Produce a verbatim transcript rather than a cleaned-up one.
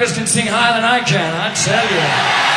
motherfuckers can sing higher than I can, I tell you.